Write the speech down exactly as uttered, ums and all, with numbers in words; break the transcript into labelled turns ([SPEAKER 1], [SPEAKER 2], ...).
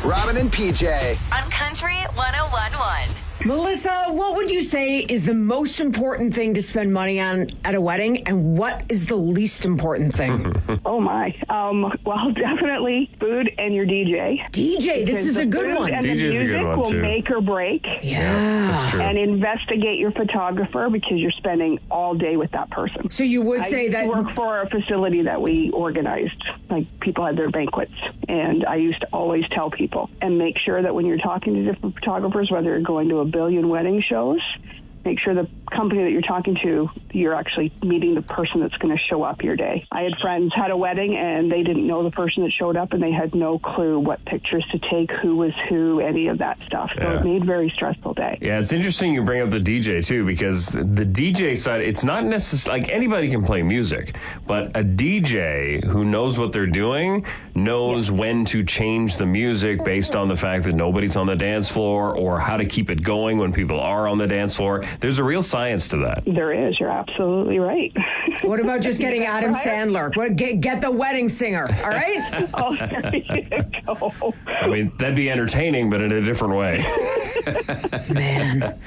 [SPEAKER 1] Robin and P J.
[SPEAKER 2] On Country one oh one point one.
[SPEAKER 3] Melissa, what would you say is the most important thing to spend money on at a wedding, and what is the least important thing?
[SPEAKER 4] Oh, my. Um, well, definitely food and your D J.
[SPEAKER 3] D J, this is a good one.
[SPEAKER 4] And
[SPEAKER 5] D J's
[SPEAKER 4] the
[SPEAKER 5] a
[SPEAKER 4] music
[SPEAKER 5] good one,
[SPEAKER 4] will
[SPEAKER 5] too.
[SPEAKER 4] make or break.
[SPEAKER 3] Yeah.
[SPEAKER 5] That's true.
[SPEAKER 4] And investigate your photographer because you're spending all day with that person.
[SPEAKER 3] So you would
[SPEAKER 4] I
[SPEAKER 3] say
[SPEAKER 4] used
[SPEAKER 3] that...
[SPEAKER 4] to work for a facility that we organized. Like, people had their banquets. And I used to always tell people, and make sure that when you're talking to different photographers, whether you're going to a billion wedding shows, make sure the company that you're talking to, you're actually meeting the person that's going to show up your day. I had friends had a wedding, and they didn't know the person that showed up, and they had no clue what pictures to take, who was who, any of that stuff. So
[SPEAKER 5] Yeah.
[SPEAKER 4] it made a very stressful day.
[SPEAKER 5] Yeah, it's interesting you bring up the D J, too, because the D J side, it's not necessarily, like, anybody can play music, but a D J who knows what they're doing knows when to change the music based on the fact that nobody's on the dance floor, or how to keep it going when people are on the dance floor. There's a real science to that.
[SPEAKER 4] There is. You're absolutely right.
[SPEAKER 3] What about just getting Adam
[SPEAKER 4] Right?
[SPEAKER 3] Sandler? What, get, get the wedding singer, all right?
[SPEAKER 4] Oh, there you go.
[SPEAKER 5] I mean, that'd be entertaining, but in a different way.
[SPEAKER 3] Man.